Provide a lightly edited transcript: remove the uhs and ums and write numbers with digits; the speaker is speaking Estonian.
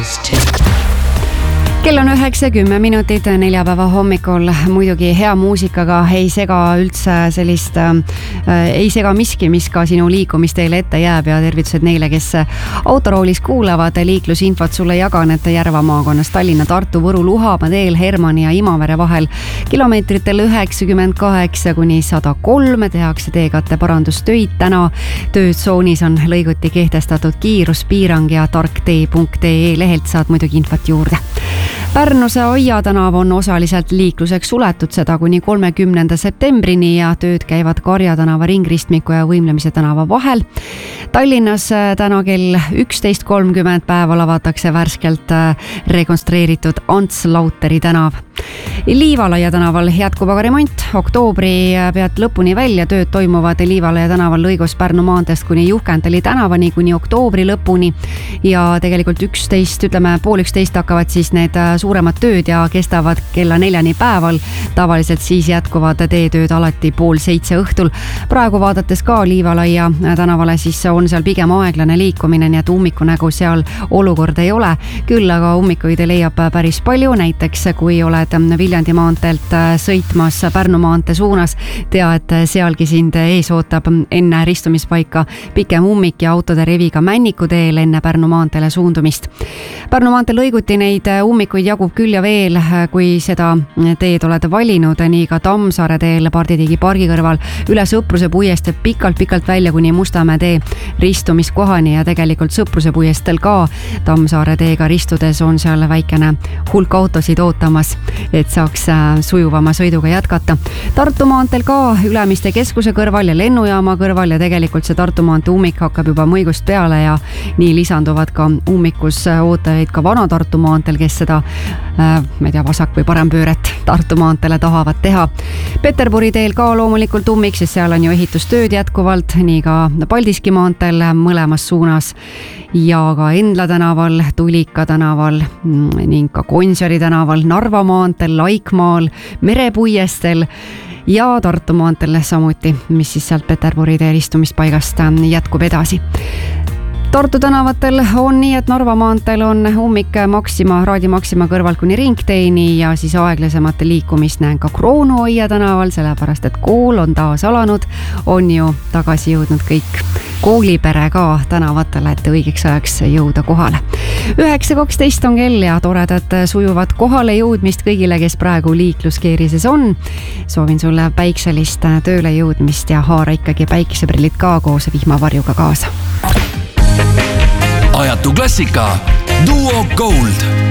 Kell on 9:10 neljapäeva hommikul. Muidugi hea muusikaga ei sega üldse sellist, ei sega miski, mis ka sinu liikumist teile ette jääb ja tervitused neile, kes autoroolis kuulavad. Liiklusinfot sulle jagan, et Järva maakonnas Tallinna, Tartu, Võru, Luhamaa teel Hermanni ja Imavere vahel kilomeetritel 98–103 tehakse teekatte parandustöid. Täna töötsoonis on lõiguti kehtestatud kiiruspiirang ja tarktee.ee lehelt saad muidugi infot juurde. Pärnuse Aia tänav on osaliselt liikluseks suletud, seda kuni 30. septembrini ja tööd käivad Karja tänava ringristmiku ja Võimlemise tänava vahel. Tallinnas täna kell 11:30 päeval avatakse värskelt rekonstrueeritud Ants Lauteri tänav. Liivalaia tänaval jätkub aga remont. Oktoobri pealt lõpuni välja tööd toimuvad Liivalaia tänaval lõigus Pärnu maanteest kuni Juhkentali tänavani kuni oktoobri lõpuni ja tegelikult 11 hakkavad siis need suuremad tööd ja kestavad kella 4 päeval. Tavaliselt siis jätkuvad teetööd alati 6:30 õhtul. Praegu vaadates ka Liivalaia tänavale, siis on seal pigem aeglane liikumine, nii et ummikunägu seal olukord ei ole. Küll aga ummikuid leiab päris palju, näiteks kui oled Viljandi maanteelt sõitmas Pärnu maantee suunas, tea, et sealgi sind ees ootab enne ristumispaika pikem ummik ja autode reviga Männiku teel enne Pärnu maanteele suundumist. Pärnu maantee lõiguti neid ummikuid jagub küll ja veel, kui seda teed oled valinud, nii ka Tammsaare teel Parditigi pargi kõrval üle Sõpruse puiestee pikalt välja kuni Mustamäe tee ristumiskohani ja tegelikult Sõpruse puiesteel ka Tammsaare teega ristudes on seal väikene hulk autosid ootamas, et saaks sujuvama sõiduga jätkata. Tartu maanteel ka Ülemiste keskuse kõrval ja lennujaama kõrval ja tegelikult see Tartu maantee ummik hakkab juba mõigust peale ja nii lisanduvad ka ummikus ootajaid ka Vana-Tartu maanteel, kes seda ma ei tea, vasak- või parempööret Tartu maanteele tahavad teha. Peterburi teel ka loomulikult ummik, sest seal on ju ehitustööd jätkuvalt, nii ka Paldiski maanteel mõlemas suunas ja ka Endla tänaval, Tulika tänaval ning ka Gonsiori tänaval, Narva maanteel, Laikmaal, Merepuiestel ja Tartu maanteel samuti, mis siis sealt Peterburi tee ristumispaigast jätkub edasi. Tartu tänavatel on nii, et Narva maanteel on ummik Raadi Maxima kõrvalt kuni Ringteeni ja siis aeglasemate liikumist näen ka Kroonuaia tänaval, sellepärast et kool on taas alanud, on ju tagasi jõudnud kõik koolipere ka tänavatele, et õigeks ajaks jõuda kohale. 9:12 on kell ja toredat sujuvat kohale jõudmist kõigile, kes praegu liikluskeerises on. Soovin sulle päikselist tööle jõudmist ja haara ikkagi päikeseprillid ka koos vihmavarjuga kaasa. Ajatu klassika Duo Gold.